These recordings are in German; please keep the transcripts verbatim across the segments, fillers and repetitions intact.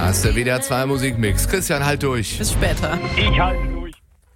Das ist der W D R zwei Musikmix. Christian, halt durch. Bis später. Ich halte durch.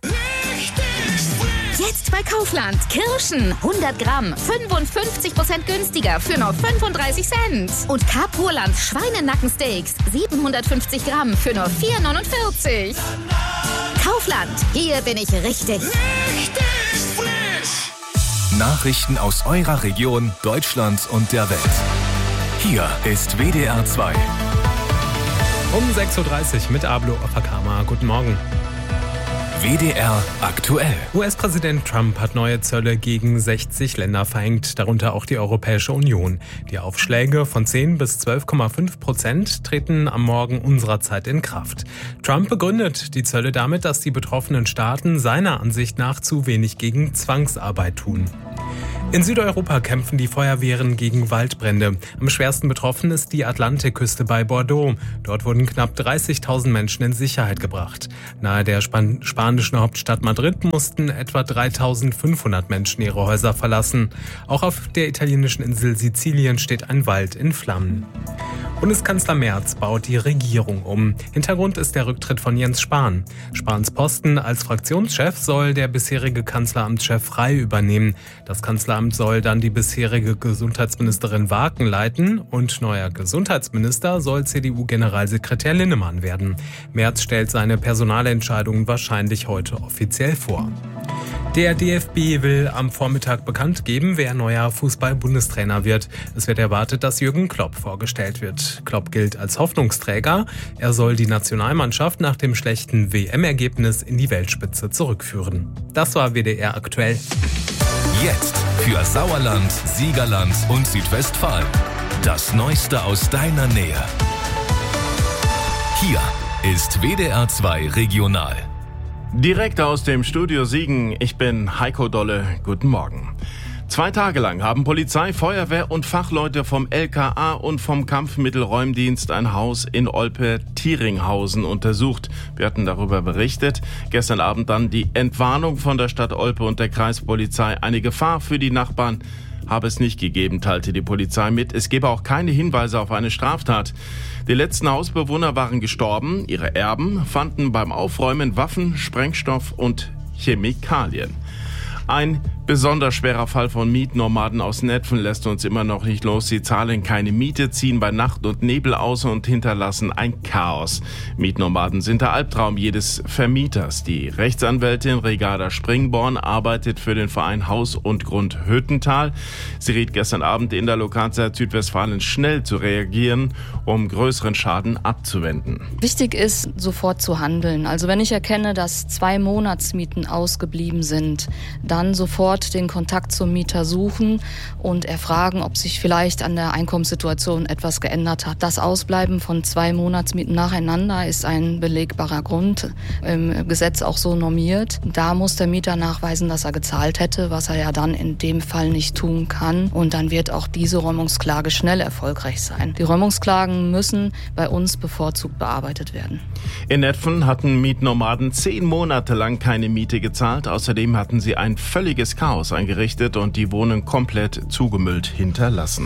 Jetzt bei Kaufland. Kirschen. hundert Gramm. fünfundfünfzig Prozent günstiger für nur fünfunddreißig Cent. Und Carpurland Schweinenackensteaks. siebenhundertfünfzig Gramm für nur vier neunundvierzig. Kaufland. Hier bin ich richtig. Richtig frisch. Nachrichten aus eurer Region, Deutschland und der Welt. Hier ist W D R zwei. Um sechs Uhr dreißig mit Ablo Opakama. Guten Morgen. W D R aktuell. U S-Präsident Trump hat neue Zölle gegen sechzig Länder verhängt, darunter auch die Europäische Union. Die Aufschläge von zehn bis zwölf Komma fünf Prozent treten am Morgen unserer Zeit in Kraft. Trump begründet die Zölle damit, dass die betroffenen Staaten seiner Ansicht nach zu wenig gegen Zwangsarbeit tun. In Südeuropa kämpfen die Feuerwehren gegen Waldbrände. Am schwersten betroffen ist die Atlantikküste bei Bordeaux. Dort wurden knapp dreißigtausend Menschen in Sicherheit gebracht. Nahe der Span- spanischen Hauptstadt Madrid mussten etwa dreitausendfünfhundert Menschen ihre Häuser verlassen. Auch auf der italienischen Insel Sizilien steht ein Wald in Flammen. Bundeskanzler Merz baut die Regierung um. Hintergrund ist der Rücktritt von Jens Spahn. Spahns Posten als Fraktionschef soll der bisherige Kanzleramtschef Frey übernehmen. Das Kanzleramt soll dann die bisherige Gesundheitsministerin Waken leiten und neuer Gesundheitsminister soll C D U-Generalsekretär Linnemann werden. Merz stellt seine Personalentscheidungen wahrscheinlich heute offiziell vor. Der D F B will am Vormittag bekannt geben, wer neuer Fußball-Bundestrainer wird. Es wird erwartet, dass Jürgen Klopp vorgestellt wird. Klopp gilt als Hoffnungsträger. Er soll die Nationalmannschaft nach dem schlechten W M-Ergebnis in die Weltspitze zurückführen. Das war W D R aktuell. Jetzt für Sauerland, Siegerland und Südwestfalen. Das Neueste aus deiner Nähe. Hier ist W D R zwei Regional. Direkt aus dem Studio Siegen, ich bin Heiko Dolle, guten Morgen. Zwei Tage lang haben Polizei, Feuerwehr und Fachleute vom L K A und vom Kampfmittelräumdienst ein Haus in Olpe-Tieringhausen untersucht. Wir hatten darüber berichtet. Gestern Abend dann die Entwarnung von der Stadt Olpe und der Kreispolizei. Eine Gefahr für die Nachbarn habe es nicht gegeben, teilte die Polizei mit. Es gebe auch keine Hinweise auf eine Straftat. Die letzten Hausbewohner waren gestorben. Ihre Erben fanden beim Aufräumen Waffen, Sprengstoff und Chemikalien. Ein besonders schwerer Fall von Mietnomaden aus Netphen lässt uns immer noch nicht los. Sie zahlen keine Miete, ziehen bei Nacht und Nebel aus und hinterlassen ein Chaos. Mietnomaden sind der Albtraum jedes Vermieters. Die Rechtsanwältin Regarda Springborn arbeitet für den Verein Haus und Grund Hüttental. Sie riet gestern Abend in der Lokalzeit Südwestfalen schnell zu reagieren, um größeren Schaden abzuwenden. Wichtig ist, sofort zu handeln. Also wenn ich erkenne, dass zwei Monatsmieten ausgeblieben sind, dann sofort den Kontakt zum Mieter suchen und erfragen, ob sich vielleicht an der Einkommenssituation etwas geändert hat. Das Ausbleiben von zwei Monatsmieten nacheinander ist ein belegbarer Grund, im Gesetz auch so normiert. Da muss der Mieter nachweisen, dass er gezahlt hätte, was er ja dann in dem Fall nicht tun kann. Und dann wird auch diese Räumungsklage schnell erfolgreich sein. Die Räumungsklagen müssen bei uns bevorzugt bearbeitet werden. In Netphen hatten Mietnomaden zehn Monate lang keine Miete gezahlt. Außerdem hatten sie ein völliges Chaos eingerichtet und die Wohnung komplett zugemüllt hinterlassen.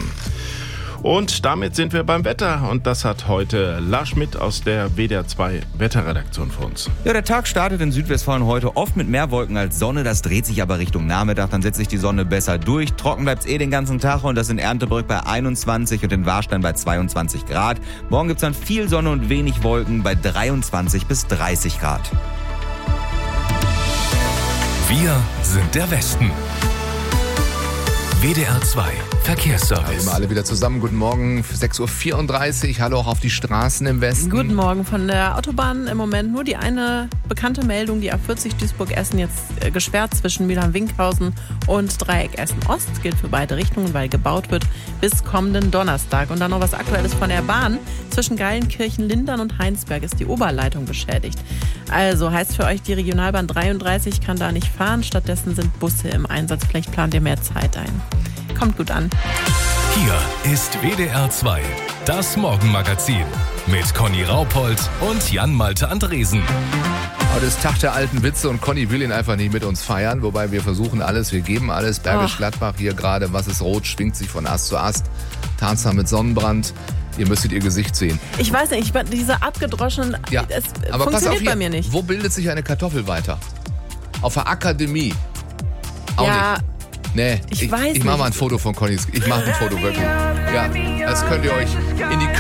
Und damit sind wir beim Wetter und das hat heute Lars Schmidt aus der W D R zwei Wetterredaktion für uns. Ja, der Tag startet in Südwestfalen heute oft mit mehr Wolken als Sonne. Das dreht sich aber Richtung Nachmittag, dann setzt sich die Sonne besser durch. Trocken bleibt's eh den ganzen Tag und das in Erndtebrück bei einundzwanzig und in Warstein bei zweiundzwanzig Grad. Morgen gibt's dann viel Sonne und wenig Wolken bei dreiundzwanzig bis dreißig Grad. Wir sind der Westen. W D R zwei Verkehrsservice. Immer alle wieder zusammen. Guten Morgen, sechs Uhr vierunddreißig. Hallo auch auf die Straßen im Westen. Guten Morgen von der Autobahn. Im Moment nur die eine bekannte Meldung, die A vierzig Duisburg-Essen jetzt äh, gesperrt zwischen Mülheim-Winkhausen und Dreieck Essen-Ost. Gilt für beide Richtungen, weil gebaut wird bis kommenden Donnerstag. Und dann noch was Aktuelles von der Bahn. Zwischen Geilenkirchen, Lindern und Heinsberg ist die Oberleitung beschädigt. Also heißt für euch, die Regionalbahn dreiunddreißig kann da nicht fahren. Stattdessen sind Busse im Einsatz. Vielleicht plant ihr mehr Zeit ein. Kommt gut an. Hier ist W D R zwei, das Morgenmagazin mit Conny Raupold und Jan-Malte Andresen. Heute ist Tag der alten Witze und Conny will ihn einfach nicht mit uns feiern, wobei wir versuchen alles, wir geben alles. Bergisch Gladbach hier gerade, was ist rot, schwingt sich von Ast zu Ast. Tarzan mit Sonnenbrand. Ihr müsstet ihr Gesicht sehen. Ich weiß nicht, ich, diese abgedroschenen, Ja, es aber pass funktioniert auf hier, bei mir nicht. Wo bildet sich eine Kartoffel weiter? Auf der Akademie. Auch Ja, nicht. Nee, ich ich, weiß ich mach nicht. mal ein Foto von Connys. Ich mach ein Foto wirklich. Ja, das könnt ihr euch in die